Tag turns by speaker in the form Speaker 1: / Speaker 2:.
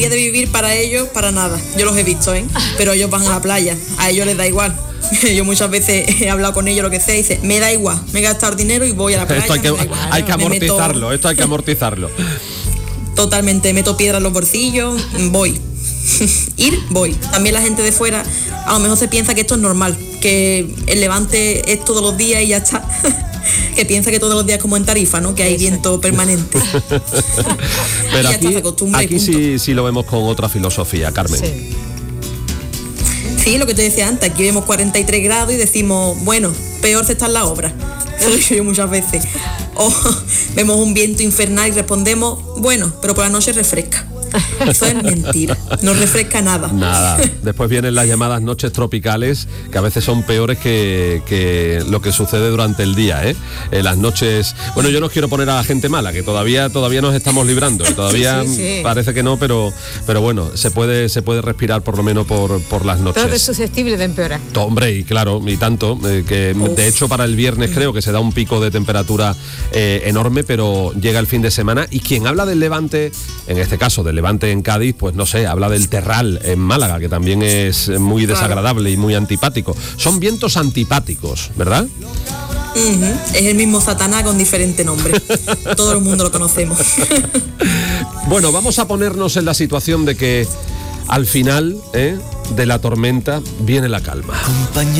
Speaker 1: de vivir para ellos, para nada. Yo los he visto, pero ellos van a la playa, a ellos les da igual. Yo muchas veces he hablado con ellos, lo que sea, y dice, me da igual, me he gastado dinero y voy a la playa.
Speaker 2: Esto hay que amortizarlo, esto hay que amortizarlo.
Speaker 1: Totalmente, meto piedra en los bolsillos, voy. Voy. También la gente de fuera a lo mejor se piensa que esto es normal, que el Levante es todos los días y ya está. Que piensa que todos los días como en Tarifa, ¿no? Que hay viento permanente.
Speaker 2: Pero aquí sí lo vemos con otra filosofía, Carmen.
Speaker 1: Sí, lo que te decía antes, aquí vemos 43 grados y decimos, bueno, peor se está en la obra. Eso lo he dicho yo muchas veces. O vemos un viento infernal y respondemos, bueno, pero por la noche refresca. Eso es mentira, no refresca nada.
Speaker 2: Nada. Después vienen las llamadas noches tropicales, que a veces son peores que lo que sucede durante el día, las noches. Bueno, yo no quiero poner a la gente mala, que todavía nos estamos librando, todavía sí. Parece que no, pero bueno, se puede respirar por lo menos por las noches.
Speaker 3: Todo es susceptible de empeorar.
Speaker 2: Hombre, y claro, y tanto, que de hecho para el viernes creo que se da un pico de temperatura enorme, pero llega el fin de semana y quien habla del Levante, en este caso del Levante en Cádiz, pues no sé, habla del Terral en Málaga, que también es muy desagradable y muy antipático. Son vientos antipáticos, ¿verdad?
Speaker 1: Es el mismo Satanás con diferente nombre. Todo el mundo lo conocemos.
Speaker 2: Bueno, vamos a ponernos en la situación de que al final de la tormenta viene la calma.